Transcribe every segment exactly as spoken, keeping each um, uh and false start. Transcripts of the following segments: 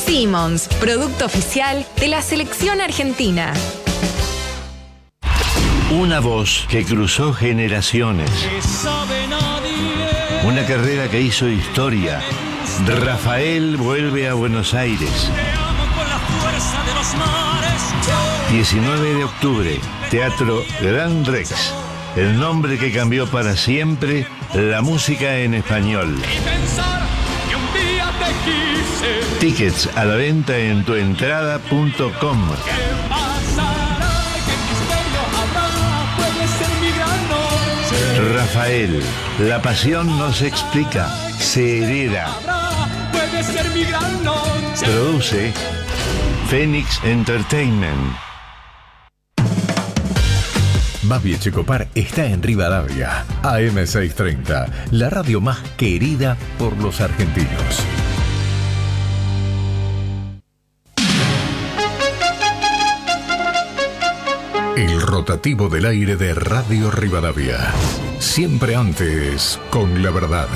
Simmons, producto oficial de la selección argentina. Una voz que cruzó generaciones. Una carrera que hizo historia. Rafael vuelve a Buenos Aires. diecinueve de octubre, Teatro Gran Rex. El nombre que cambió para siempre la música en español. Tickets a la venta en tuentrada punto com. Rafael, la pasión no se explica, se hereda. Produce Phoenix Entertainment. Babi Echecopar está en Rivadavia, A M seiscientos treinta, la radio más querida por los argentinos. El rotativo del aire de Radio Rivadavia. Siempre antes con la verdad.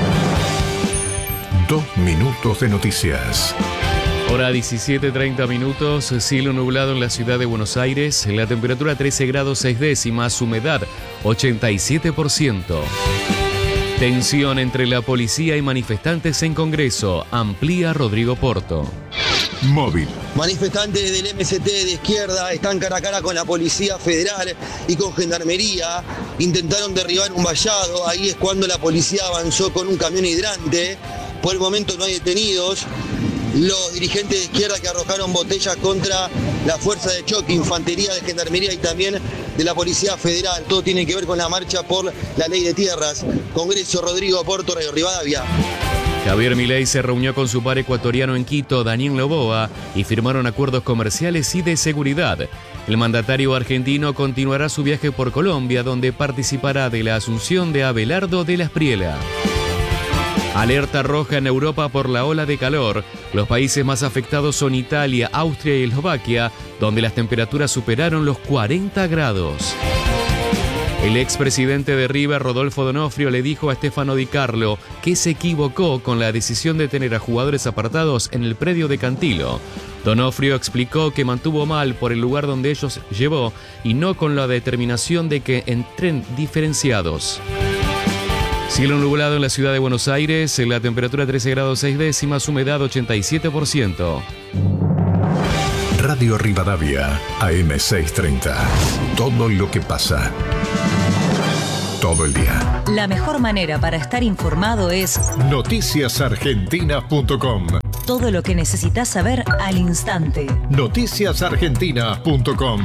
Dos minutos de noticias. Hora diecisiete treinta minutos, cielo nublado en la ciudad de Buenos Aires, la temperatura trece grados seis décimas, humedad ochenta y siete por ciento. Tensión entre la policía y manifestantes en Congreso, amplía Rodrigo Porto. Móvil. Manifestantes del M S T de izquierda están cara a cara con la Policía Federal y con Gendarmería. Intentaron derribar un vallado, ahí es cuando la policía avanzó con un camión hidrante. Por el momento no hay detenidos. Los dirigentes de izquierda que arrojaron botellas contra la fuerza de choque, infantería de Gendarmería y también de la Policía Federal. Todo tiene que ver con la marcha por la ley de tierras. Congreso, Rodrigo Porto, Radio Rivadavia. Javier Milei se reunió con su par ecuatoriano en Quito, Daniel Noboa, y firmaron acuerdos comerciales y de seguridad. El mandatario argentino continuará su viaje por Colombia, donde participará de la asunción de Abelardo de la Espriella. Alerta roja en Europa por la ola de calor. Los países más afectados son Italia, Austria y Eslovaquia, donde las temperaturas superaron los cuarenta grados. El expresidente de River, Rodolfo D'Onofrio, le dijo a Stefano Di Carlo que se equivocó con la decisión de tener a jugadores apartados en el predio de Cantilo. D'Onofrio explicó que mantuvo mal por el lugar donde ellos llevó y no con la determinación de que entren diferenciados. Cielo nublado en la ciudad de Buenos Aires, la temperatura trece grados seis décimas, humedad ochenta y siete por ciento. Radio Rivadavia, A M seiscientos treinta. Todo lo que pasa. Todo el día. La mejor manera para estar informado es noticias argentinas punto com. Todo lo que necesitas saber al instante. noticias argentinas punto com.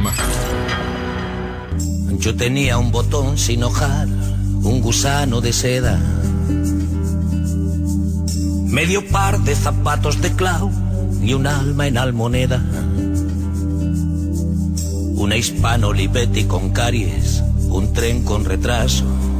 Yo tenía un botón sin hojar, un gusano de seda, medio par de zapatos de clau y un alma en almoneda, una Hispano Olivetti con caries, un tren con retraso.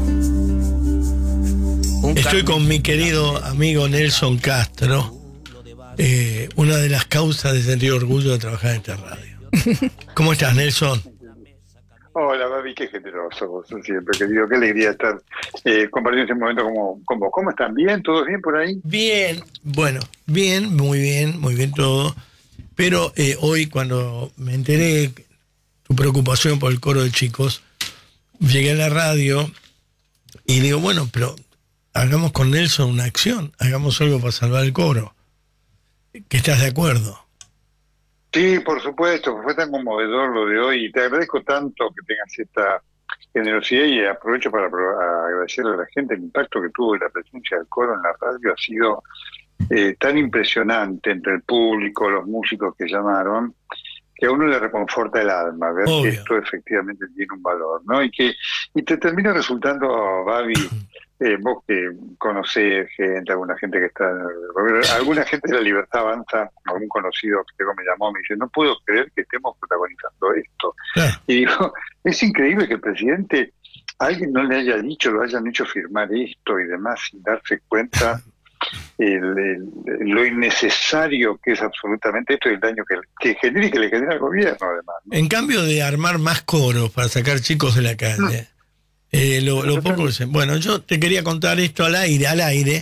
Estoy con mi querido amigo Nelson Castro, eh, una de las causas de sentir orgullo de trabajar en esta radio. ¿Cómo estás, Nelson? Hola, Babi, qué generoso vos siempre, querido. Qué alegría estar eh, compartiendo este momento como, con vos. ¿Cómo están? ¿Bien? ¿Todo bien por ahí? Bien, bueno, bien, muy bien, muy bien todo. Pero eh, hoy, cuando me enteré tu preocupación por el coro de chicos, llegué a la radio y digo, bueno, pero hagamos con Nelson una acción, hagamos algo para salvar el coro. ¿Que estás de acuerdo? Sí, por supuesto, fue tan conmovedor lo de hoy y te agradezco tanto que tengas esta generosidad y aprovecho para agradecerle a la gente el impacto que tuvo la presencia del coro en la radio. Ha sido eh, tan impresionante entre el público, los músicos que llamaron, que a uno le reconforta el alma ver Obvio. que esto efectivamente tiene un valor, ¿no? Y que y te termina resultando, Babi, eh, vos que conocés gente, alguna gente que está, alguna gente de la Libertad Avanza, algún conocido que tengo me llamó, me dice, no puedo creer que estemos protagonizando esto. Ah. Y digo, es increíble que el presidente, a alguien no le haya dicho, lo hayan hecho firmar esto y demás, sin darse cuenta el, el, lo innecesario que es absolutamente esto y el daño que, que genera y que le genera al gobierno, además, ¿no? En cambio de armar más coros para sacar chicos de la calle, eh, lo, lo poco que se... Bueno, yo te quería contar esto al aire, al aire,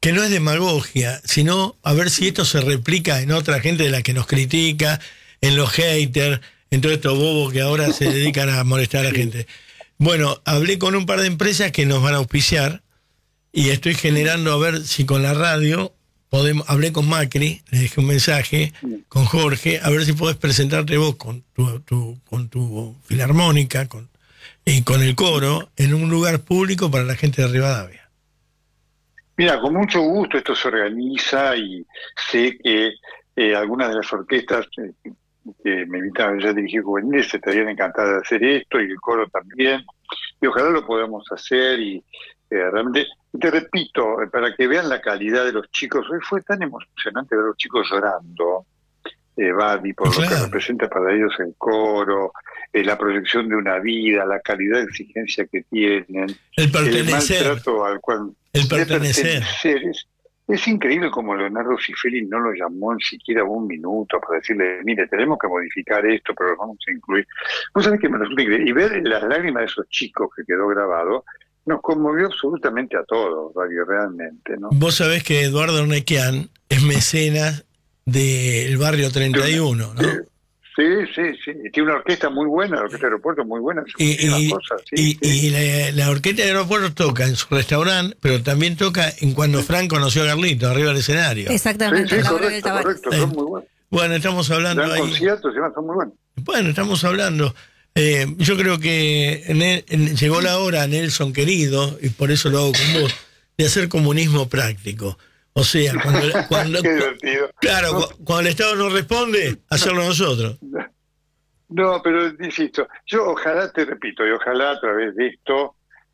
que no es demagogia, sino a ver si esto se replica en otra gente de la que nos critica, en los haters, en todos estos bobos que ahora se dedican a molestar a la gente. Bueno, hablé con un par de empresas que nos van a auspiciar y estoy generando a ver si con la radio podemos. Hablé con Macri, le dejé un mensaje con Jorge, a ver si podés presentarte vos con tu, tu, con tu filarmónica con, y con el coro en un lugar público para la gente de Rivadavia. Mira, con mucho gusto esto se organiza y sé que eh, algunas de las orquestas eh, que me invitaron ya a dirigir juveniles estarían encantadas de hacer esto, y el coro también, y ojalá lo podamos hacer. Y eh, realmente, te repito, eh, para que vean la calidad de los chicos, hoy fue tan emocionante ver a los chicos llorando, eh, Babi, por claro. lo que representa para ellos el coro, eh, la proyección de una vida, la calidad de exigencia que tienen, el pertenecer, el maltrato al cual el pertenecer. pertenecer es, Es increíble como Leonardo Sifeli no lo llamó en siquiera un minuto para decirle, mire, tenemos que modificar esto, pero lo vamos a incluir. Vos sabés que me resulta increíble. Y ver las lágrimas de esos chicos que quedó grabado, nos conmovió absolutamente a todos, Radio, realmente, ¿no? Vos sabés que Eduardo Ornequian es mecenas del barrio treinta y uno, ¿no? Sí, sí, sí. Y tiene una orquesta muy buena, la orquesta de aeropuerto muy buena. Y, y, cosas, sí, y, sí. y la, la orquesta de aeropuerto toca en su restaurante, pero también toca en cuando Frank conoció a Carlito, arriba del escenario. Exactamente. Sí, sí, la correcto, correcto, son muy buenos. Bueno, estamos hablando Dan ahí. conciertos y demás, son muy buenos. Bueno, estamos hablando. Eh, yo creo que en el, en, llegó la hora, Nelson querido, y por eso lo hago con vos, de hacer comunismo práctico. O sea, cuando, cuando Qué divertido. Claro, no. cu- cuando el Estado no responde, hacerlo nosotros. No, pero insisto, yo ojalá, te repito, y ojalá a través de esto,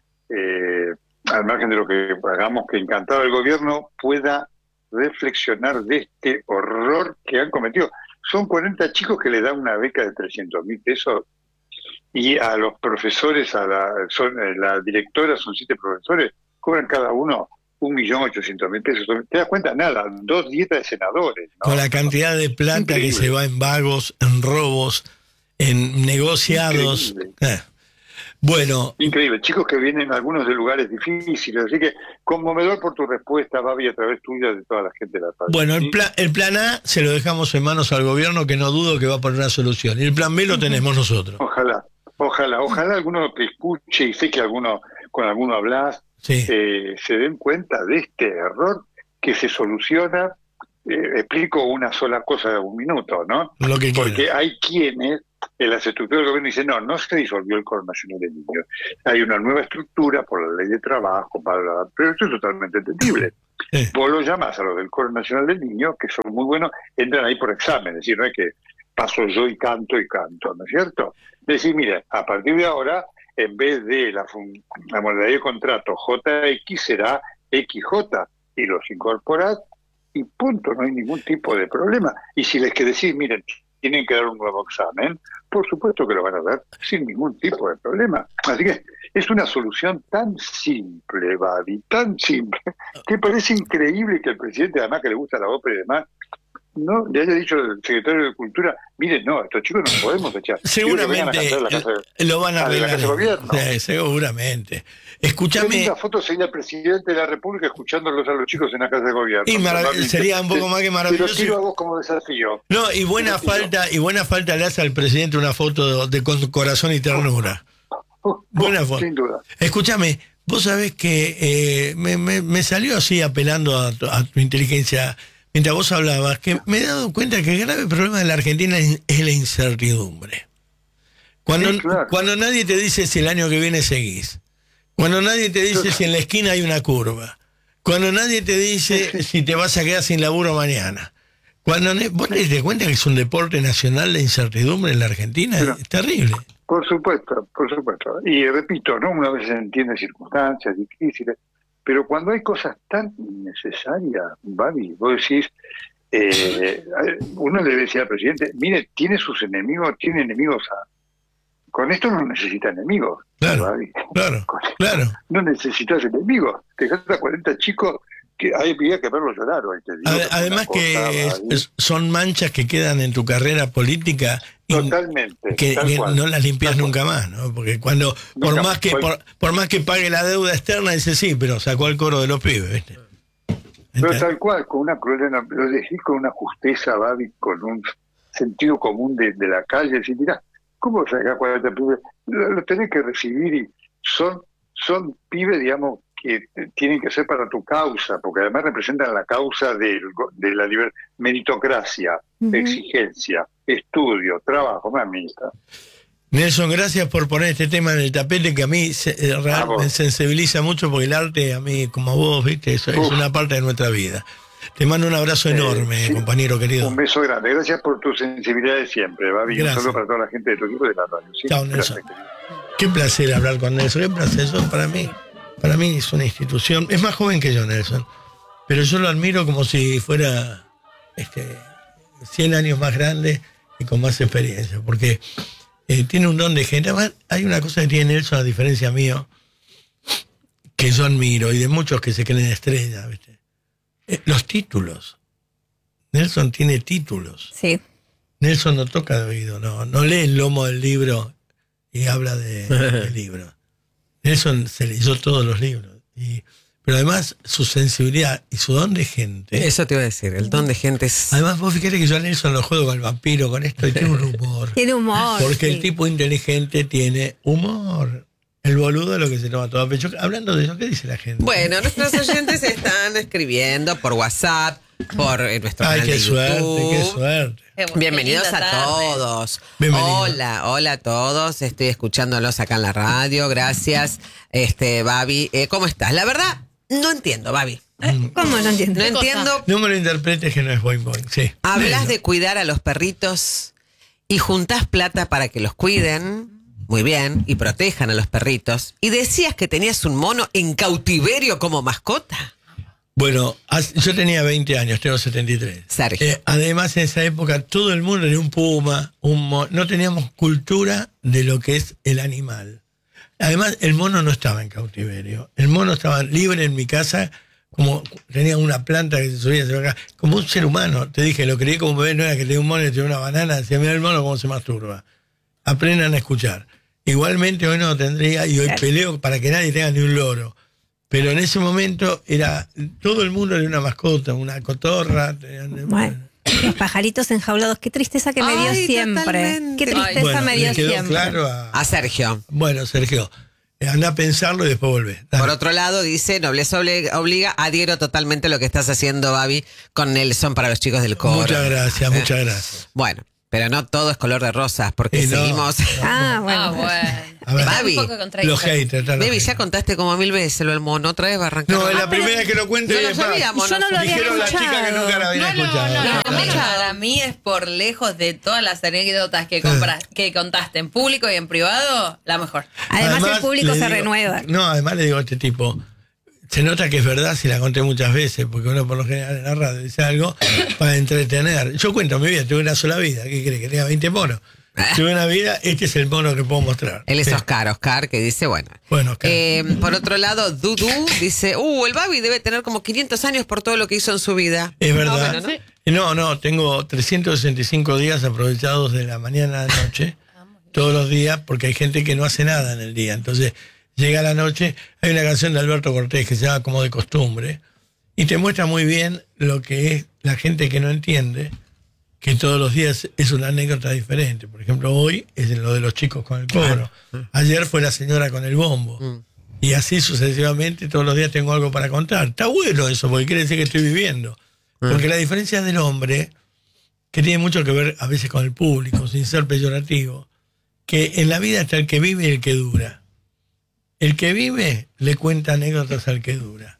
eh, al margen de lo que hagamos, que encantado el gobierno pueda reflexionar de este horror que han cometido. Son cuarenta chicos que le dan una beca de trescientos mil pesos y a los profesores, a la, son, la directora, son siete profesores, cobran cada uno un millón ochocientos mil pesos. ¿Te das cuenta? Nada, dos dietas de senadores, ¿no? Con la cantidad de plata Increíble. que se va en vagos, en robos, en negociados. Eh. Bueno. Increíble. Chicos que vienen algunos de lugares difíciles. Así que conmovedor por tu respuesta, Babi, a través tuya de toda la gente de la radio. Bueno, el plan, el plan A se lo dejamos en manos al gobierno, que no dudo que va a poner una solución. Y el plan B lo tenemos nosotros. Ojalá, ojalá, ojalá alguno te escuche, y sé que alguno con alguno hablas, sí. eh, se den cuenta de este error que se soluciona. Eh, explico una sola cosa de un minuto, ¿no? Lo que Porque quiera. hay quienes, en las estructuras del gobierno, dicen, no, no se disolvió el Coro Nacional del Niño. Hay una nueva estructura por la ley de trabajo, bla, bla, bla, pero eso es totalmente entendible. Sí. Vos lo llamás a los del Coro Nacional del Niño, que son muy buenos, entran ahí por examen, es decir, no es que paso yo y canto y canto, ¿no es cierto? Decir, mire, a partir de ahora, en vez de la, fun- la modalidad de contrato J X, será X J, y los incorporás, y punto, no hay ningún tipo de problema. Y si les que decís, miren, tienen que dar un nuevo examen, por supuesto que lo van a dar sin ningún tipo de problema. Así que es una solución tan simple, Babi, tan simple, que parece increíble que el presidente, además que le gusta la ópera y demás, no le haya dicho al secretario de Cultura, miren, no, estos chicos no podemos echar. Seguramente Van casa, lo van a arreglar. Sí, seguramente. Escúchame. La foto sería el presidente de la República escuchándolos a los chicos en la casa de gobierno. Y marav- sería un poco más que maravilloso. Te lo tiro a vos como desafío. No, y buena falta, y buena falta le hace al presidente una foto de con corazón y ternura. Buena foto. Sin duda. Escúchame, vos sabés que eh, me, me, me salió así apelando a tu, a tu inteligencia mientras vos hablabas, que me he dado cuenta que el grave problema de la Argentina es, es la incertidumbre. Cuando, sí, claro. cuando nadie te dice si el año que viene seguís, cuando nadie te dice si en la esquina hay una curva, cuando nadie te dice si te vas a quedar sin laburo mañana, cuando vos te das cuenta que es un deporte nacional la incertidumbre en la Argentina, Pero, es terrible. Por supuesto, por supuesto. Y repito, ¿no? Una vez se entiende circunstancias difíciles, pero cuando hay cosas tan innecesarias, Babi, vos decís, eh, uno le decía al presidente, mire, tiene sus enemigos, tiene enemigos a... Con esto no necesita enemigos. Claro, Babi. claro, claro. No necesitas enemigos. Te gastas cuarenta chicos que hay que verlos llorar. Hoy te digo, Ad, además que es, son manchas que quedan en tu carrera política totalmente que, que no las limpias nunca más, ¿no? Porque cuando nunca, por más que por, por más que pague la deuda externa dice sí, pero sacó al coro de los pibes, ¿viste? Pero tal cual, con una crueldad, lo decís con una justeza, Babi, con un sentido común de, de la calle, decir, mirá, ¿cómo sacás cuarenta pibes? Lo, lo tenés que recibir y son, son pibes, digamos, que tienen que ser para tu causa, porque además representan la causa del, de la liber, meritocracia, uh-huh. exigencia, estudio, trabajo, mamita. Nelson, gracias por poner este tema en el tapete que a mí se, eh, real, me sensibiliza mucho porque el arte a mí, como a vos, viste, eso es una parte de nuestra vida. Te mando un abrazo enorme, eh, sí, compañero querido. Un beso grande. Gracias por tu sensibilidad de siempre, Babi. Un saludo para toda la gente de tu equipo de la radio. ¿Sí? Chao, Nelson. Gracias, qué placer hablar con Nelson. Qué placer. Eso para mí, para mí es una institución. Es más joven que yo, Nelson. Pero yo lo admiro como si fuera este, cien años más grande y con más experiencia. Porque Eh, tiene un don de gente. Además, hay una cosa que tiene Nelson, a diferencia mío, que yo admiro, y de muchos que se creen estrellas, ¿viste? Eh, los títulos. Nelson tiene títulos. Sí. Nelson no toca de oído, no, no lee el lomo del libro y habla de, del libro. Nelson se leyó todos los libros. Y, pero además, su sensibilidad y su don de gente. Eso te iba a decir, el don de gente es. Además, vos fíjate que yo a Nelson lo juego con el vampiro, con esto, y tiene un humor. Tiene humor. Porque sí. el tipo inteligente tiene humor. El boludo es lo que se toma todo a pecho. Hablando de eso, ¿qué dice la gente? Bueno, nuestros oyentes están escribiendo por WhatsApp, por eh, nuestro Ay, canal qué de suerte, YouTube. qué suerte. Qué Bienvenidos linda a tarde. todos. Bienvenido. Hola, hola a todos. Estoy escuchándolos acá en la radio. Gracias, este, Babi. Eh, ¿Cómo estás? La verdad, no entiendo, Babi. Eh, ¿Cómo no entiendo? No entiendo. No me lo interpretes que no es boing boing. Sí. Hablas No. de cuidar a los perritos y juntás plata para que los cuiden. Muy bien, y protejan a los perritos. Y decías que tenías un mono en cautiverio como mascota. Bueno, yo tenía veinte años, tengo setenta y tres. Sergio. Eh, además, en esa época todo el mundo tenía un puma, un mono. No teníamos cultura de lo que es el animal. Además, el mono no estaba en cautiverio. El mono estaba libre en mi casa, como tenía una planta que se subía, se bajaba, como un ser humano. Te dije, lo crié como un bebé, no era que tenía un mono y tenía una banana, decía, mira el mono cómo se masturba. Aprendan a escuchar. Igualmente hoy no lo tendría y hoy claro. peleo para que nadie tenga ni un loro. Pero en ese momento era todo el mundo era una mascota, una cotorra. Bueno, los pajaritos enjaulados, qué tristeza que me dio Ay, siempre. Totalmente. Qué tristeza bueno, me dio le quedó siempre. Claro a, A Sergio. Bueno, Sergio, anda a pensarlo y después volvé. Por otro lado, dice, Nobleza obliga, adhiero totalmente a lo que estás haciendo, Babi, con Nelson para los chicos del coro. Muchas gracias, ¿Eh? muchas gracias. Bueno, pero no todo es color de rosas, porque Y no, seguimos... no, Ah, bueno. Ah, bueno. A ver, Babi, los haters. Baby, los ya contaste como mil veces lo del mono, otra vez va a arrancar. No, es la Ah, primera pero- vez que lo cuento No y lo es más. sabíamos, Yo no lo había Dijeron la escuchado. chica que nunca la había No, no, escuchado. no, Claro. a mí, para mí es por lejos de todas las anécdotas que, compras, que contaste en público y en privado, la mejor. Además, el público le se digo- renueva. No, además le digo a este tipo, se nota que es verdad si la conté muchas veces, porque uno por lo general en la radio dice algo para entretener. Yo cuento mi vida, tuve una sola vida, ¿qué crees? Que tenía veinte monos. Tuve una vida, este es el mono que puedo mostrar. Él es Sí. Oscar, Oscar, que dice, bueno. Bueno, Oscar. Eh, por otro lado, Dudu dice, uh, el Babi debe tener como quinientos años por todo lo que hizo en su vida. Es Ah, verdad. bueno, ¿no? No, no, tengo trescientos sesenta y cinco días aprovechados de la mañana a la noche, todos los días, porque hay gente que no hace nada en el día. Entonces, llega la noche, hay una canción de Alberto Cortés que se llama Como de Costumbre, y te muestra muy bien lo que es la gente que no entiende, que todos los días es una anécdota diferente. Por ejemplo, hoy es lo de los chicos con el cobro. Ayer fue la señora con el bombo. Mm. Y así sucesivamente, todos los días tengo algo para contar. Está bueno eso, porque quiere decir que estoy viviendo. Porque la diferencia del hombre, que tiene mucho que ver a veces con el público, sin ser peyorativo, que en la vida está el que vive y el que dura. El que vive le cuenta anécdotas al que dura.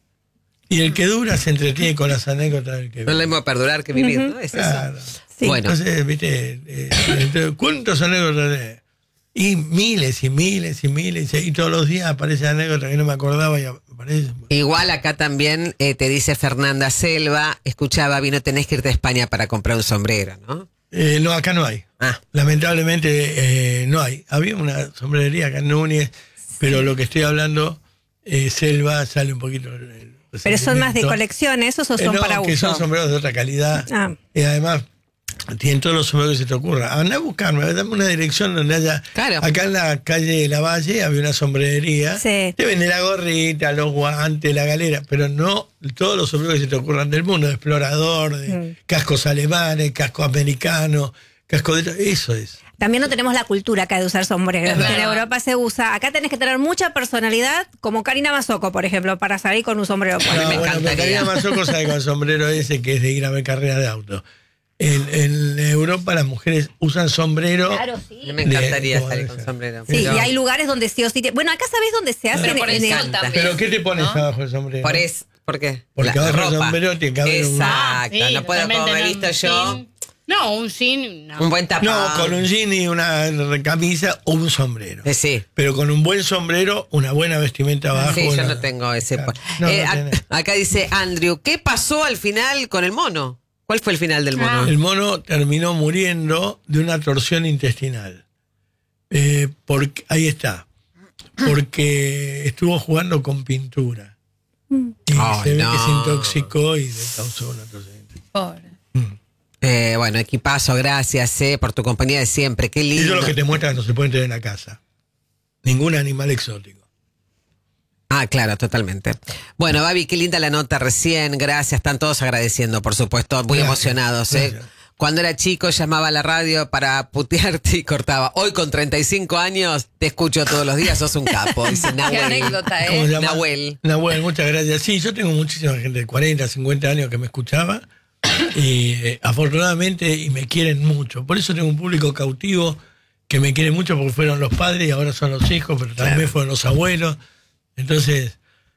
Y el que dura se entretiene con las anécdotas del que No vive. le mismo perdurar que vivir, ¿no? Es Claro. eso. Sí. Bueno, Entonces, viste, eh, entonces, ¿cuántas anécdotas de? Y miles y miles y miles, y todos los días aparecen anécdotas que no me acordaba y aparecen. igual acá también eh, te dice Fernanda Selva, escucha, Babi, no tenés que irte a España para comprar un sombrero, ¿no? Eh, no, acá no hay. Ah. Lamentablemente eh, no hay. Había una sombrerería acá en Núñez, pero lo que estoy hablando, eh, Selva, sale un poquito. el- el Pero son más de resentimiento. colección, ¿esos o Eh, son no, para que uso? son sombreros de otra calidad. Ah. Y además, Tienen todos los sombreros que se te ocurra. Andá a buscarme, dame una dirección donde haya. Claro. Acá en la calle de La Valle había una sombrerería. Sí. Te venden la gorrita, los guantes, la galera, pero no todos los sombreros que se te ocurran del mundo, de explorador, de Mm. cascos alemanes, casco americano, casco de. Eso es. También no tenemos la cultura acá de usar sombreros. Es En verdad. Europa se usa. Acá tenés que tener mucha personalidad, como Karina Mazzocco, por ejemplo, para salir con un sombrero. mí No, me bueno, pero encantaría. Karina Mazzocco sabe con el sombrero ese que es de ir a ver carreras de auto. En, en Europa las mujeres usan sombrero. Claro, sí. A mí me encantaría de- salir con sombrero. Sí, pero- y hay lugares donde sí o sí. te- Bueno, acá sabés dónde se hace. Pero por el en sol también. ¿Pero qué te pones ¿no? abajo del sombrero? Por eso, ¿por qué? Porque La abajo del ropa. sombrero tiene que haber un- Exacto, Ah, sí, no puedo como totalmente, me he no, visto un yo. jean. No, un jean. No. Un buen tapado. No, con un jean y una camisa o un sombrero. Eh, sí. Pero con un buen sombrero, una buena vestimenta abajo. Sí, yo una- no tengo ese. Claro. po- No, Eh, no ac- tenés. acá dice Andrew, ¿qué pasó al final con el mono? ¿Cuál fue el final del mono? El mono terminó muriendo de una torsión intestinal. Eh, porque, ahí está. Porque estuvo jugando con pintura. Y Oh, se ve no. que se intoxicó y le causó una torsión intestinal. Pobre. Eh, bueno, equipazo, gracias eh, por tu compañía de siempre. Qué lindo. Eso es lo que te muestra que no se pueden tener en la casa. Ningún animal exótico. Ah, claro, totalmente. Bueno, Babi, qué linda la nota recién. Gracias, están todos agradeciendo, por supuesto, muy Gracias, emocionados. ¿eh? gracias. Cuando era chico llamaba a la radio para putearte y cortaba. Hoy con treinta y cinco años te escucho todos los días, sos un capo. Dice Qué Nahuel. anécdota, ¿Cómo ¿eh? se llama? Nahuel. Nahuel, muchas gracias. Sí, yo tengo muchísima gente de cuarenta, cincuenta años que me escuchaba y eh, afortunadamente y me quieren mucho. Por eso tengo un público cautivo que me quiere mucho porque fueron los padres y ahora son los hijos, pero también Claro. fueron los abuelos. Entonces,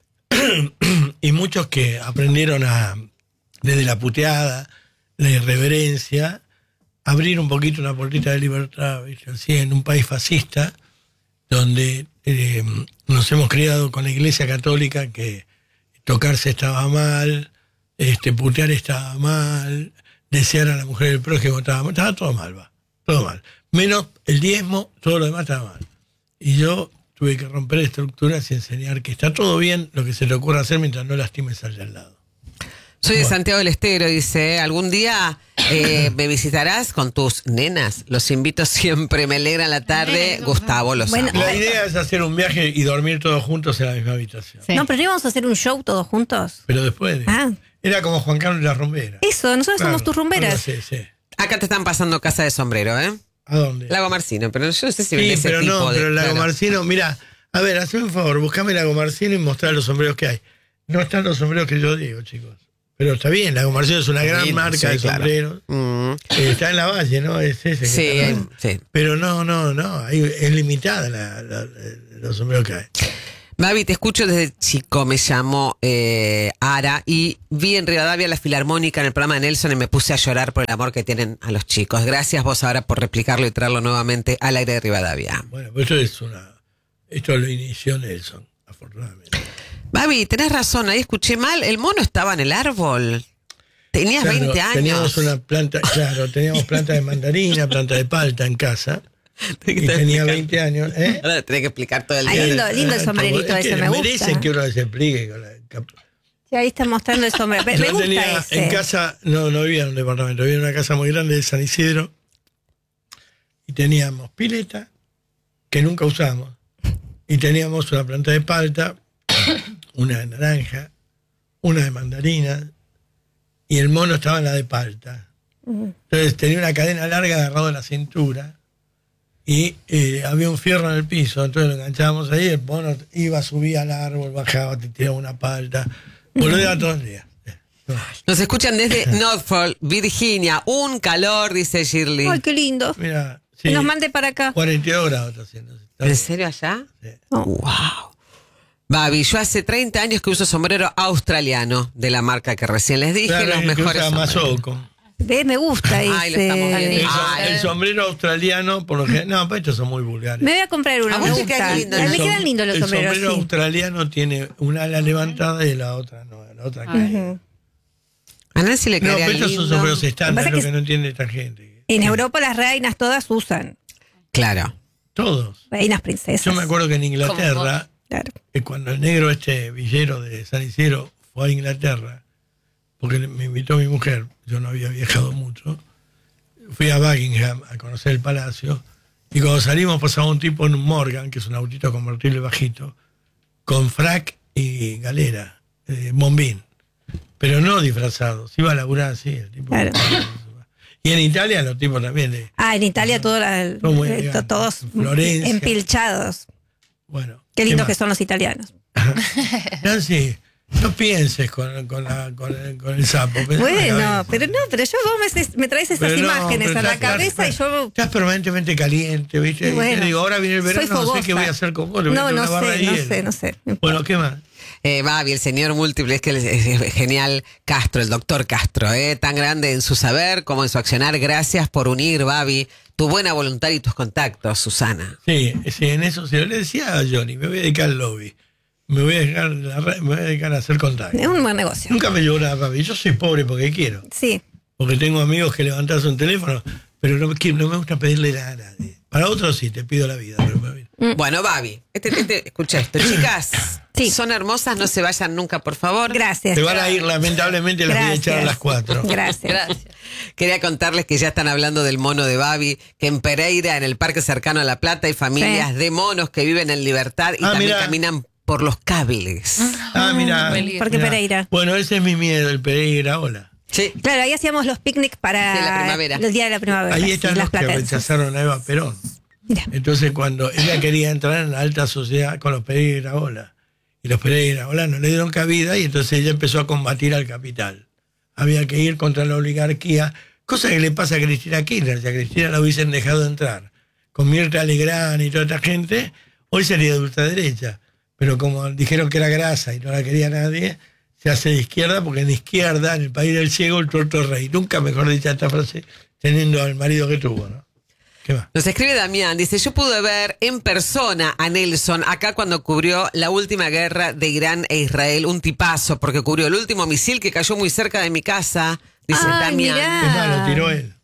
y muchos que aprendieron a, desde la puteada, la irreverencia, abrir un poquito una puertita de libertad, ¿viste? Así, en un país fascista, donde eh, nos hemos criado con la Iglesia Católica que tocarse estaba mal, este, putear estaba mal, desear a la mujer del prójimo estaba mal, estaba todo mal, va, todo mal. Menos el diezmo, todo lo demás estaba mal. Y yo tuve que romper estructuras y enseñar que está todo bien lo que se te ocurra hacer mientras no lastimes al de al lado. Soy de Bueno. Santiago del Estero, dice, algún día eh, me visitarás con tus nenas. Los invito siempre, me alegra la tarde. Gustavo, los Bueno, amo. La idea es hacer un viaje y dormir todos juntos en la misma habitación. Sí. No, pero no íbamos a hacer un show todos juntos. Pero después de- Ah. era como Juan Carlos y la rumbera. Eso, nosotros Claro, somos tus rumberas. algo así, sí. Acá te están pasando casa de sombrero, ¿eh? ¿A dónde? Lago Marcino, pero yo no sé si Sí, vende ese pero tipo no, de... pero el Lago claro. Marcino, mira, a ver, hazme un favor, buscame el Lago Marcino y mostrar los sombreros que hay. No están los sombreros que yo digo, chicos. Pero está bien, Lago Marcino es una gran Lindo, marca sí, de claro. sombreros. Mm. Eh, está en la Valle, ¿no? Es ese. que Sí, está, ¿no? sí. Pero no, no, no, ahí es limitada la, la- los sombreros que hay. Babi, te escucho desde chico, me llamo eh, Ara y vi en Rivadavia la Filarmónica en el programa de Nelson y me puse a llorar por el amor que tienen a los chicos. Gracias vos ahora por replicarlo y traerlo nuevamente al aire de Rivadavia. Bueno, pues esto es una. Esto lo inició Nelson, afortunadamente. Babi, tenés razón, ahí escuché mal, el mono estaba en el árbol. Tenías Claro, veinte años. Teníamos una planta, claro, teníamos planta de mandarina, planta de palta en casa. Y tenía veinte años, ¿eh? Ahora tenés que explicar todo el Ay, día. lindo, lindo el Ah, sombrerito es que ese, me merecen gusta. que uno les explique. Con la cap- Sí, ahí está mostrando el sombrero. Me, me Yo gusta tenía ese. en casa, no, no vivía en un departamento, vivía en una casa muy grande de San Isidro. Y teníamos pileta, que nunca usamos. Y teníamos una planta de palta, una de naranja, una de mandarina, y el mono estaba en la de palta. Entonces tenía una cadena larga agarrado a la cintura y eh, había un fierro en el piso, entonces lo enganchábamos ahí, el mono iba, subía al árbol, bajaba, te tiraba una palta, volvía todo el día. Nos escuchan desde Norfolk, Virginia. Un calor, dice Shirley. Ay, qué lindo. Mira, Que sí, nos mande para acá. cuarenta y dos grados está haciendo. ¿En serio allá? Sí. Wow. Babi, yo hace treinta años que uso sombrero australiano de la marca que recién les dije, Claro, los el que mejores usa sombreros. Mazoco. ¿Ves? Me gusta ese. Ay, lo estamos viendo. El, Ah, el sombrero australiano, por lo que no, pues estos son muy vulgares. Me voy a comprar uno, A me vos te gusta. queda lindo, A mí ¿no? me quedan lindos los el sombreros, sombrero sí. australiano tiene una ala levantada y la otra no, la otra cae. Ujú. A Nancy le No, quedaría pero estos son lindo. sombreros Lo estándar, que lo pasa que que no entiende esta gente. En Europa las reinas todas usan. Claro. Todos. Reinas princesas. Yo me acuerdo que en Inglaterra, Claro. que cuando el negro este villero de San Isidro fue a Inglaterra, porque me invitó mi mujer, yo no había viajado mucho, fui a Buckingham a conocer el palacio, y cuando salimos pasaba un tipo en un Morgan, que es un autito convertible bajito, con frac y galera, eh, bombín, pero no disfrazado, se iba a laburar así el tipo. Claro. Y en Italia los tipos también. Eh, Ah, en Italia todo la- el- Son muy eh, elegantes. todos Florencia. empilchados. bueno. Qué ¿qué lindos más? que son los italianos. Nancy, no pienses con, con, la- con el, con el sapo. pensá en la Bueno, cabeza. pero no, pero yo vos me, me traes esas Pero no, imágenes pero a la estás- cabeza y yo... Estás permanentemente caliente, ¿viste? Y Bueno, te digo, ahora viene el soy verano, no sé fogosa. qué voy a hacer con vos. le voy a No, meter no una barra sé, de no hielo. sé, no sé. Bueno, ¿qué más? Eh, Babi, el señor múltiple, es que es, es genial. Castro, el doctor Castro, eh, tan grande en su saber como en su accionar. Gracias por unir, Babi, tu buena voluntad y tus contactos, Susana. Sí, sí, en eso se le decía a Johnny, me voy a dedicar al lobby. Me voy a dedicar, a la ra- me voy a dedicar a hacer contactos. Es un buen negocio. Nunca me llegó nada, papi. Yo soy pobre porque quiero. Sí. Porque tengo amigos que levantas un teléfono, pero no, me quiero- no me gusta pedirle nada a nadie. Para otros sí, te pido la vida. Pero para mí- Bueno, Babi, este, este, escucha esto, chicas. Son hermosas, no se vayan nunca, por favor. Gracias. Te van a ir, lamentablemente, las voy a echar a las cuatro. Gracias. Quería contarles que ya están hablando del mono de Babi, que en Pereira, en el parque cercano a La Plata, hay familias Sí. de monos que viven en libertad y Ah, también mirá. caminan por los cables. Ah, mira. ¿Por qué Pereira? Bueno, ese es mi miedo, el Pereira, hola. Sí. Claro, ahí hacíamos los picnics para Sí, la primavera. el día de la primavera. Ahí sí, están las los que platenses. rechazaron a Eva Perón. Entonces, cuando ella quería entrar en la alta sociedad con los Pereira Ola, y los Pereira Ola no le dieron cabida, y entonces ella empezó a combatir al capital. Había que ir contra la oligarquía, cosa que le pasa a Cristina Kirchner. Si a Cristina la hubiesen dejado entrar con Mirta Legrand y toda esta gente, hoy sería de ultraderecha. Pero como dijeron que era grasa y no la quería nadie, se hace de izquierda, porque en izquierda, en el país del ciego, el tuerto es rey. Nunca mejor dicha esta frase, teniendo al marido que tuvo, ¿no? ¿Qué más? Nos escribe Damián, dice, yo pude ver en persona a Nelson acá cuando cubrió la última guerra de Irán e Israel, un tipazo, porque cubrió el último misil que cayó muy cerca de mi casa, dice Ay, Damián. mirá. Es más, lo tiró él.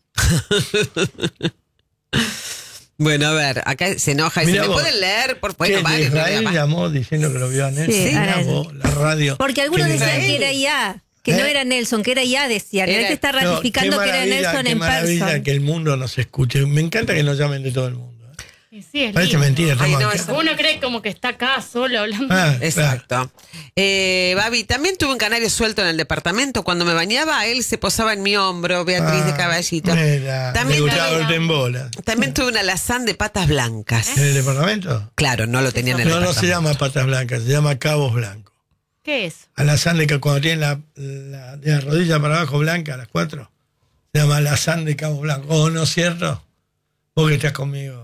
Bueno, a ver, acá se enoja y dice, Mirá ¿me vos. pueden leer? Por Che, bueno, de vale, Israel no, llamó diciendo que lo vio a Nelson. Sí, Mirá a vos, la radio. Porque algunos Que decían Israel- que era I A, que ¿Eh? no era Nelson, que era I A, decían. Y Era- él se está No, ratificando qué que era maravilla, Nelson qué en maravilla persona. que el mundo nos escuche. Me encanta que nos llamen de todo el mundo. Y sí, es Parece lindo. mentira, estamos Ay, no, acá. eso- Uno cree como que está acá solo hablando. Ah, Exacto. Eh, Babi, también tuve un canario suelto en el departamento. Cuando me bañaba, él se posaba en mi hombro, Beatriz de Caballito. Mira, También me gustaba tuve- verte en bola. También tuve un alazán de patas blancas. ¿En el departamento? Claro, no lo tenía en el No, no se departamento. llama patas blancas, se llama cabos blancos. ¿Qué es? Alazán de que cuando tienen la, la, de la rodilla para abajo blanca, a las cuatro, se llama alazán de cabos blancos. ¿Oh, no es cierto? Vos que estás conmigo.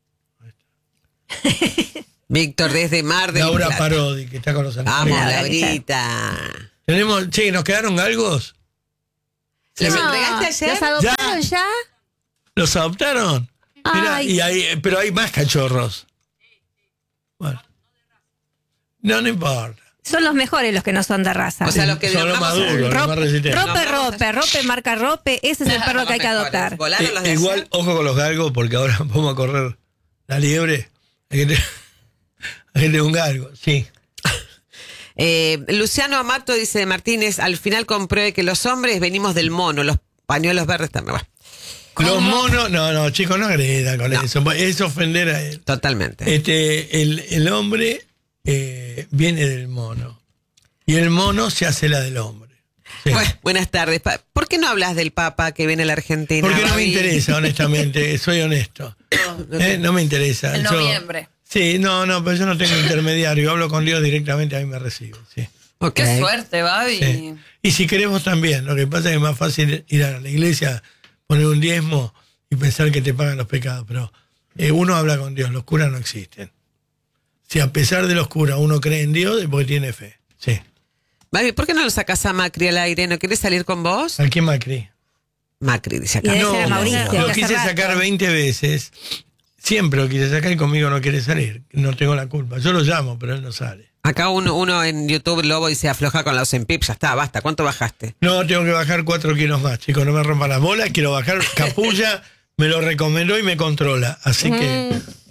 Víctor, desde Mar del Laura Plata. Parodi, que está con los Vamos, animales. Laurita. Tenemos, che, ¿nos quedaron galgos? ¿Les No, entregaste ayer? ¿Los adoptaron ya? ¿Los adoptaron? Mirá, Ay. y hay, pero hay más cachorros. Bueno. No, no importa. Son los mejores los que no son de raza. O sea, los que Son los nombramos- maduros, los más resistentes. Rope, Nos vamos rope, rope, marca rope. Ese es el perro que hay que Mejores. adoptar. ¿Volaron los de Eh, igual, ayer? ojo con los galgos, porque ahora vamos a correr la liebre. Hay que tener, hay que tener un galgo, sí. Eh, Luciano Amato dice de Martínez, al final compruebe que los hombres venimos del mono, los pañuelos verdes también. Bueno, Los monos, no, no, chicos, no agredan con No. eso. Es ofender a él. totalmente. Este, el, el hombre eh, viene del mono. Y el mono se hace la del hombre. Sí. Bueno, buenas tardes. Pa- ¿Por qué no hablas del Papa que viene a la Argentina? Porque no me Babi? interesa, honestamente, soy honesto. Eh, no me interesa. En Yo- noviembre. sí, no, no, pero yo no tengo intermediario. Hablo con Dios directamente, a mí me recibe. Sí. Ok. Qué suerte, Babi. Sí. Y si queremos también, lo que pasa es que es más fácil ir a la iglesia, poner un diezmo y pensar que te pagan los pecados, pero eh, uno habla con Dios, los curas no existen. Si a pesar de los curas uno cree en Dios, es porque tiene fe. Sí. Babi, ¿por qué no lo sacas a Macri al aire? ¿No quieres salir con vos? ¿A quién Macri? Macri, dice Y acá. debe No, ser a Mauricio, lo que hace quise rato. sacar veinte veces. Siempre lo quise sacar y conmigo no quiere salir. No tengo la culpa. Yo lo llamo, pero él no sale. Acá uno, uno en YouTube, Lobo, dice afloja con los Empip. Ya está, basta. ¿Cuánto bajaste? No, tengo que bajar cuatro kilos más, chicos. No me rompan las bolas. Quiero bajar. Capulla me lo recomendó y me controla. Así que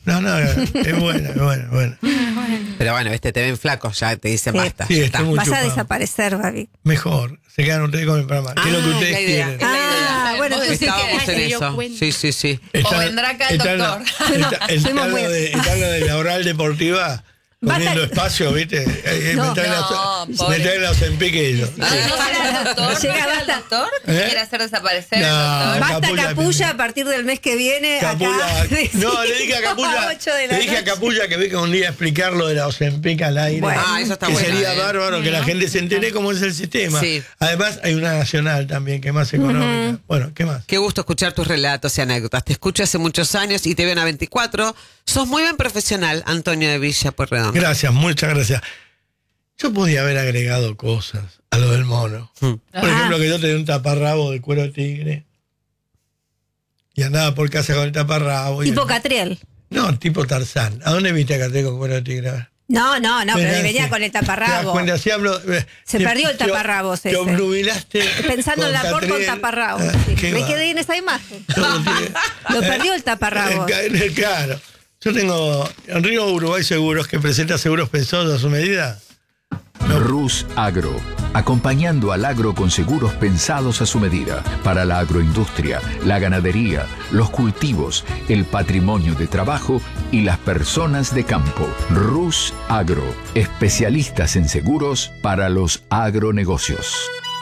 No, no, es buena, es buena, buena. Pero bueno, este te ven flacos, ya te dicen Sí. basta. Sí, ya estoy está. muy Vas a chupado. desaparecer, Babi. Mejor, se quedan ustedes con el programa. ¿Qué es lo que Ah, ustedes la idea. quieren? Ah, bueno, Vos tú sí Estábamos que- en se dio eso. cuenta. Sí, sí, sí. O Está- vendrá acá el está doctor. la- está- está Fuimos lo muy- de, está lo de la oral deportiva comiendo Basta- espacio, ¿viste? Eh, No. me traen No, la- pobre. me traen la Ozempic y yo. Ah, ¿no será el doctor? ¿No Llega, será el basta. doctor? ¿Eh? ¿Quiere hacer desaparecer No. el doctor? Basta Capulla, Capulla a partir del mes que viene. Capulla. Acá. No, le dije a Capulla, ocho de la le dije a noche. Capulla que venga un día a explicar lo de la Ozempic al aire. Bueno. Ah, eso está que bueno. sería eh. bárbaro que la gente se entere cómo es el sistema. Sí. Además, hay una nacional también que es más económica. Bueno, ¿qué más? Qué gusto escuchar tus relatos y anécdotas. Te escucho hace muchos años y te veo en A veinticuatro. Sos muy buen profesional, Antonio de Villa Pueyrredón. Gracias, muchas gracias. Yo podía haber agregado cosas a lo del mono. Hmm. Por ejemplo, que yo tenía un taparrabo de cuero de tigre y andaba por casa con el taparrabo. y- Tipo Catriel. No, tipo Tarzán. ¿A dónde viste a Catriel con cuero de tigre? No, no, no, pero Mirá, venía sí. con el ¿Te das taparrabo. cuenta? Si hablo, eh, Se te- perdió el te- taparrabos Te ese. obnubilaste. Pensando en la por con Catriel. taparrabos. Ah, Sí. qué Me va. quedé en esa imagen. Todo tiene- Lo perdió el taparrabos. Eh, Claro. Yo tengo en Río Uruguay Seguros, que presenta seguros pensados a su medida. Rus Agro, acompañando al agro con seguros pensados a su medida, para la agroindustria, la ganadería, los cultivos, el patrimonio de trabajo y las personas de campo. Rus Agro, especialistas en seguros para los agronegocios.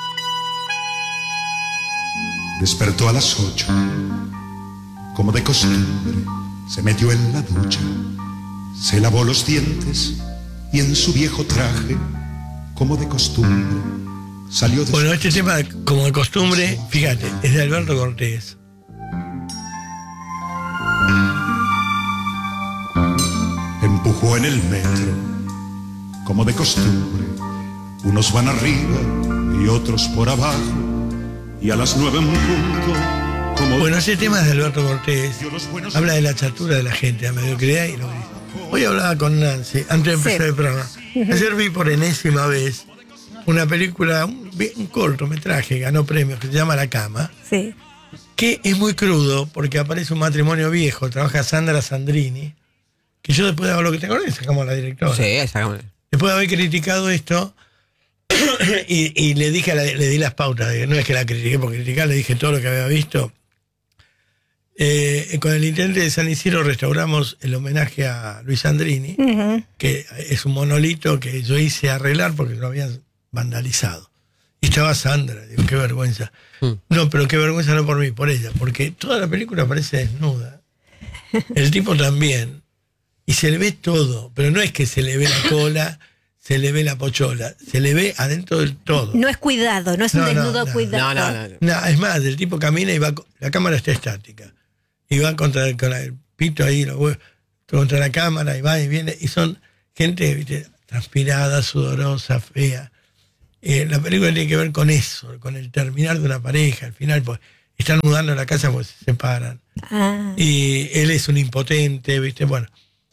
Despertó a las ocho, como de costumbre, se metió en la ducha, se lavó los dientes y en su viejo traje, como de costumbre, salió de... Bueno, este tema, como de costumbre, fíjate, es de Alberto Cortés. Empujó en el metro, como de costumbre, unos van arriba y otros por abajo, y a las nueve en punto, como... Bueno, ese tema es de Alberto Cortés. Habla de la chatura de la gente, la mediocridad y lo que dice. Hoy hablaba con Nancy, antes de empezar Sí. el programa. Ayer vi por enésima vez una película, un, un cortometraje, ganó premios, que se llama La Cama, Sí. que es muy crudo porque aparece un matrimonio viejo, trabaja Sandra Sandrini, que yo después de ver lo que te acordás, sacamos a la directora. Sí, sacamos. Después de haber criticado esto, y, y le dije, a la- le di las pautas, de- no es que la critiqué por criticar, le dije todo lo que había visto. Eh, con el intendente de San Isidro restauramos el homenaje a Luis Sandrini, Ujú. que es un monolito que yo hice arreglar porque lo habían vandalizado. Y estaba Sandra, digo, qué vergüenza. No, pero qué vergüenza no por mí, por ella, porque toda la película parece desnuda. El tipo también. Y se le ve todo, pero no es que se le ve la cola, se le ve la pochola, se le ve adentro del todo. No es cuidado, no es un No, no, desnudo no. cuidado. No, no, no. No, es más, el tipo camina y va, co- la cámara está estática. Y va contra el, con el pito ahí, los huevos, contra la cámara, y va y viene. Y son gente, viste, transpirada, sudorosa, fea. Eh, la película tiene que ver con eso, con el terminar de una pareja. Al final, pues, están mudando la casa pues se separan. Ah. Y él es un impotente, viste, bueno.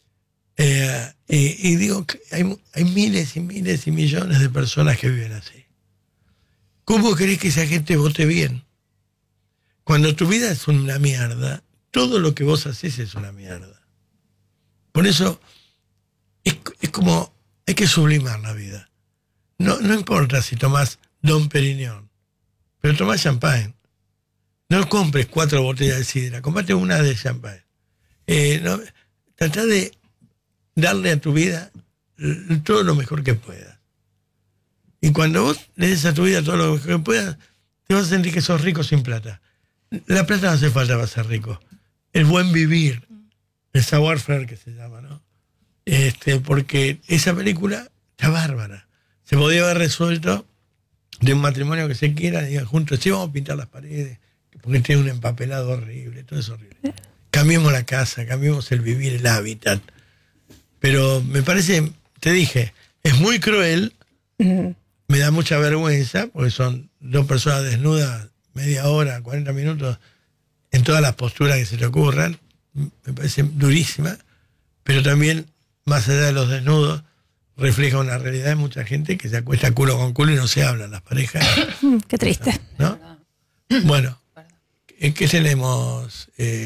Eh, y, y digo, que hay, mu- hay miles y miles y millones de personas que viven así. ¿Cómo querés que esa gente vote bien? Cuando tu vida es una mierda, todo lo que vos haces es una mierda. Por eso es, es como, hay que sublimar la vida. No, no importa si tomás Don Perignon, pero tomás champagne. No compres cuatro botellas de sidra, comprate una de champagne. Eh, no, tratá de darle a tu vida l- todo lo mejor que puedas. Y cuando vos le des a tu vida todo lo mejor que puedas, te vas a sentir que sos rico sin plata. La plata no hace falta para ser rico. El buen vivir, el savoir-faire que se llama, ¿no? Este, porque esa película está bárbara. Se podía haber resuelto de un matrimonio que se quieran y digan juntos, sí, vamos a pintar las paredes, porque tiene un empapelado horrible, todo es horrible. Cambiemos la casa, cambiemos el vivir, el hábitat. Pero me parece, te dije, es muy cruel, me da mucha vergüenza, porque son dos personas desnudas media hora, cuarenta minutos, en todas las posturas que se te ocurran, me parece durísima, pero también, más allá de los desnudos, refleja una realidad de mucha gente que se acuesta culo con culo y no se hablan las parejas. Qué triste. ¿No? Bueno, ¿qué qué tenemos? Eh,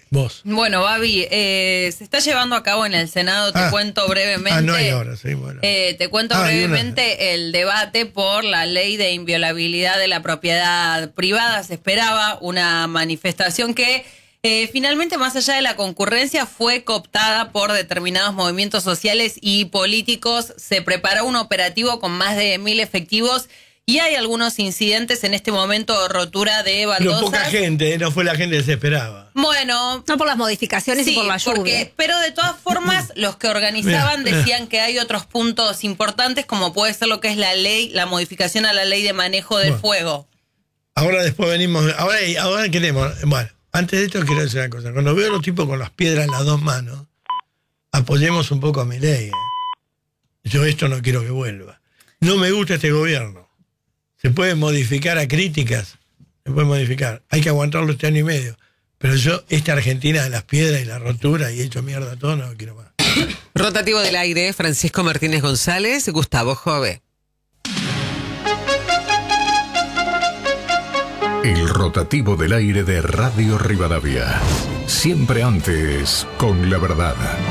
vos. Bueno, Babi, eh, se está llevando a cabo en el Senado, te Ah. cuento brevemente. Ah, no hay ahora, sí, bueno. Eh, te cuento Ah, hay brevemente el debate por la ley de inviolabilidad de la propiedad privada. Se esperaba una manifestación que eh, finalmente, más allá de la concurrencia, fue cooptada por determinados movimientos sociales y políticos. Se preparó un operativo con más de mil efectivos y hay algunos incidentes en este momento, rotura de Pero baldosas. poca gente, no fue la gente que se esperaba. Bueno, no por las modificaciones sí, y por la lluvia. porque, pero de todas formas, los que organizaban Mira, decían que hay otros puntos importantes, como puede ser lo que es la ley, la modificación a la ley de manejo del Bueno. fuego. Ahora después venimos, ahora, ahora queremos, bueno, antes de esto quiero decir una cosa. Cuando veo a los tipos con las piedras en las dos manos, apoyemos un poco a Milei. ¿eh? Yo esto no quiero que vuelva. No me gusta este gobierno. Se puede modificar a críticas, se puede modificar. Hay que aguantarlo este año y medio. Pero yo, esta Argentina de las piedras y la rotura y hecho mierda todo, no lo quiero más. Rotativo del aire, Francisco Martínez González, Gustavo Jove. El rotativo del aire de Radio Rivadavia. Siempre antes, con la verdad.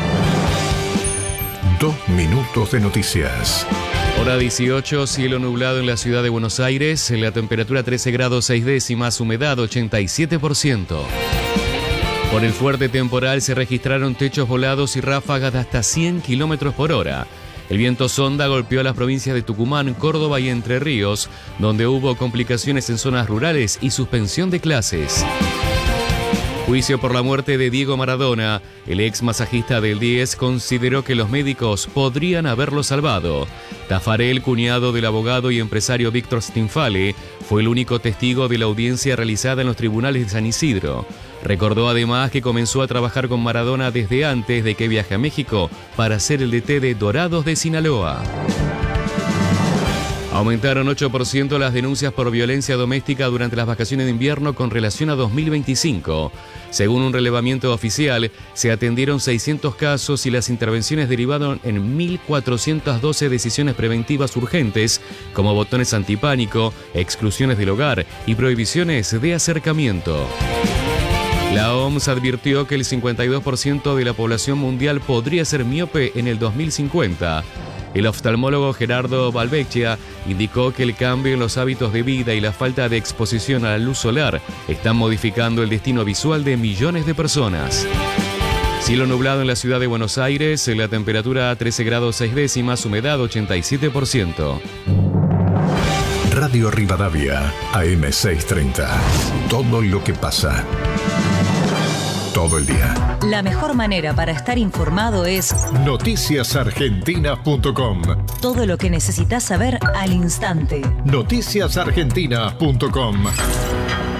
Dos minutos de noticias. Hora dieciocho, cielo nublado en la ciudad de Buenos Aires, la temperatura trece grados seis décimas, humedad ochenta y siete por ciento. Por el fuerte temporal se registraron techos volados y ráfagas de hasta cien kilómetros por hora. El viento sonda golpeó a las provincias de Tucumán, Córdoba y Entre Ríos, donde hubo complicaciones en zonas rurales y suspensión de clases. Juicio por la muerte de Diego Maradona. El ex masajista del diez consideró que los médicos podrían haberlo salvado. Tafarel, cuñado del abogado y empresario Víctor Stinfale, fue el único testigo de la audiencia realizada en los tribunales de San Isidro. Recordó además que comenzó a trabajar con Maradona desde antes de que viaje a México para ser el D T de Dorados de Sinaloa. Aumentaron ocho por ciento las denuncias por violencia doméstica durante las vacaciones de invierno con relación a dos mil veinticinco. Según un relevamiento oficial, se atendieron seiscientos casos y las intervenciones derivaron en mil cuatrocientas doce decisiones preventivas urgentes, como botones antipánico, exclusiones del hogar y prohibiciones de acercamiento. La O M S advirtió que el cincuenta y dos por ciento de la población mundial podría ser miope en el dos mil cincuenta. El oftalmólogo Gerardo Valvecchia indicó que el cambio en los hábitos de vida y la falta de exposición a la luz solar están modificando el destino visual de millones de personas. Cielo nublado en la ciudad de Buenos Aires, la temperatura trece grados seis décimas, humedad ochenta y siete por ciento. Radio Rivadavia, A M seiscientos treinta. Todo lo que pasa. Todo el día. La mejor manera para estar informado es noticias argentinas punto com. todo lo que necesitas saber al instante. noticias argentinas punto com.